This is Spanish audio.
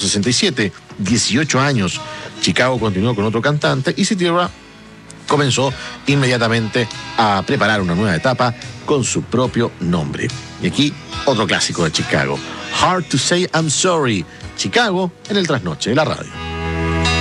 1967, 18 años, Chicago continuó con otro cantante y City Rap comenzó inmediatamente a preparar una nueva etapa con su propio nombre. Y aquí otro clásico de Chicago, Hard to Say I'm Sorry, Chicago en el trasnoche de la radio.